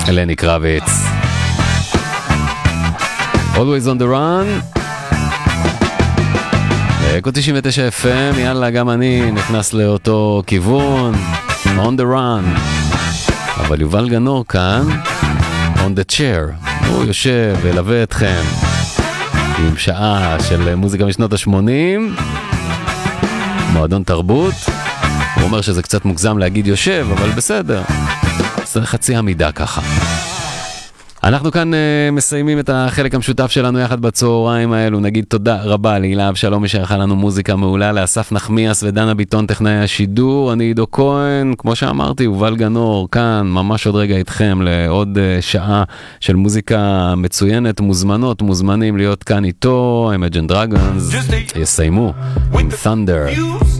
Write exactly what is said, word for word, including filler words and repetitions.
אלני קרביץ. Always on the run. אקו תשעים ותשע אף אם, יאללה, גם אני נכנס לאותו כיוון. On the run. אבל יובל גנור כאן, on the chair. הוא יושב ולווה אתכם עם שעה של מוזיקה משנות ה-שמונים, מועדון תרבות. הוא אומר שזה קצת מוגזם להגיד יושב, אבל בסדר, זה חצי עמידה ככה. אנחנו כאן uh, מסיימים את החלק המשותף שלנו יחד בצהריים האלו. נגיד תודה רבה להילה אבשלום שערכה לנו מוזיקה מעולה, לאסף נחמיאס ודנה ביטון טכנאי השידור. אני עידו כהן, כמו שאמרתי, יובל גנור כאן ממש עוד רגע איתכם לעוד uh, שעה של מוזיקה מצוינת. מוזמנות, מוזמנים להיות כאן איתו. Imagine Dragons יסיימו עם Thunder.